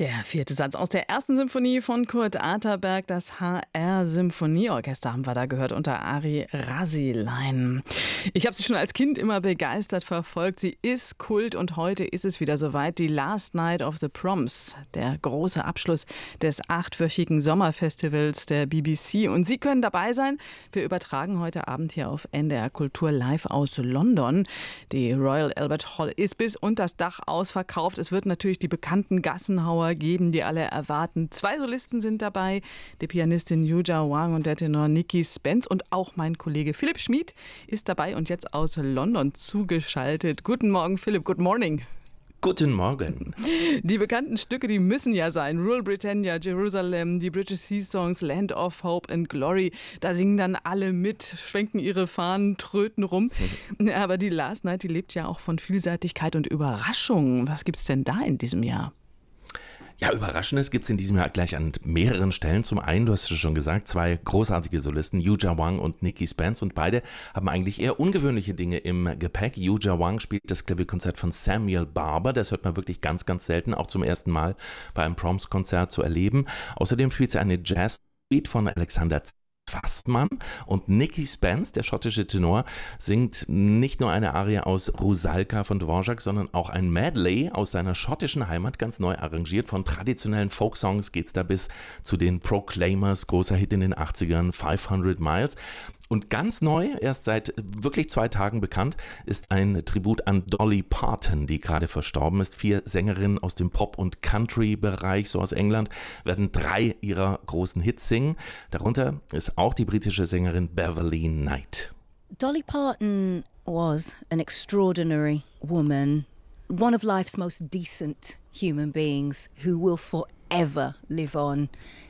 Der vierte Satz aus der ersten Symphonie von Kurt Atterberg, das HR-Symphonieorchester haben wir da gehört unter Ari Rasilein. Ich habe sie schon als Kind immer begeistert verfolgt. Sie ist Kult und heute ist es wieder soweit. Die Last Night of the Proms, der große Abschluss des 8-wöchigen Sommerfestivals der BBC. Und Sie können dabei sein. Wir übertragen heute Abend hier auf NDR Kultur live aus London. Die Royal Albert Hall ist bis unter das Dach ausverkauft. Es wird natürlich die bekannten Gassenhauer geben, die alle erwarten. 2 Solisten sind dabei, die Pianistin Yuja Wang und der Tenor Nicky Spence, und auch mein Kollege Philipp Schmid ist dabei und jetzt aus London zugeschaltet. Guten Morgen, Philipp. Good morning. Guten Morgen. Die bekannten Stücke, die müssen ja sein. Rule Britannia, Jerusalem, die British Sea Songs, Land of Hope and Glory. Da singen dann alle mit, schwenken ihre Fahnen, tröten rum. Aber die Last Night, die lebt ja auch von Vielseitigkeit und Überraschungen. Was gibt's denn da in diesem Jahr? Ja, Überraschendes gibt es in diesem Jahr gleich an mehreren Stellen. Zum einen, du hast es schon gesagt, 2 großartige Solisten, Yuja Wang und Nicky Spence, und beide haben eigentlich eher ungewöhnliche Dinge im Gepäck. Yuja Wang spielt das Klavierkonzert von Samuel Barber, das hört man wirklich ganz, ganz selten, auch zum ersten Mal bei einem Proms-Konzert zu erleben. Außerdem spielt sie eine Jazz-Suite von Alexander Fastmann, und Nicky Spence, der schottische Tenor, singt nicht nur eine Arie aus Rusalka von Dvorak, sondern auch ein Medley aus seiner schottischen Heimat, ganz neu arrangiert. Von traditionellen Folksongs geht es da bis zu den Proclaimers, großer Hit in den 80ern, 500 Miles. Und ganz neu, erst seit wirklich 2 Tagen bekannt, ist ein Tribut an Dolly Parton, die gerade verstorben ist. 4 Sängerinnen aus dem Pop- und Country-Bereich, so aus England, werden 3 ihrer großen Hits singen. Darunter ist auch die britische Sängerin Beverly Knight. Dolly Parton was an extraordinary woman, one of life's most decent human beings who will forever live on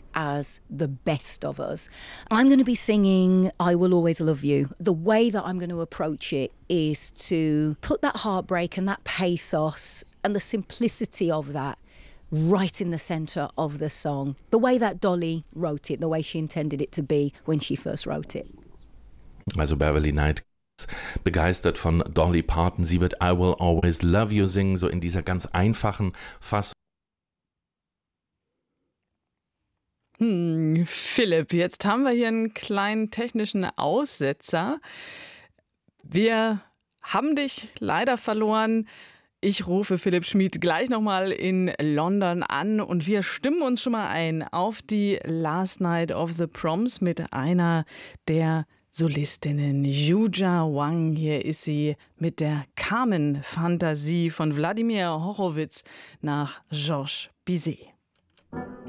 as the best of us. I'm going to be singing I Will Always Love You. The way that I'm going to approach it is to put that heartbreak and that pathos and the simplicity of that right in the centre of the song. The way that Dolly wrote it, the way she intended it to be when she first wrote it. Also Beverly Knight begeistert von Dolly Parton. Sie wird I Will Always Love You singen, so in dieser ganz einfachen Fassung. Philipp, jetzt haben wir hier einen kleinen technischen Aussetzer. Wir haben dich leider verloren. Ich rufe Philipp Schmid gleich nochmal in London an und wir stimmen uns schon mal ein auf die Last Night of the Proms mit einer der Solistinnen, Yuja Wang. Hier ist sie mit der Carmen-Fantasie von Wladimir Horowitz nach Georges Bizet.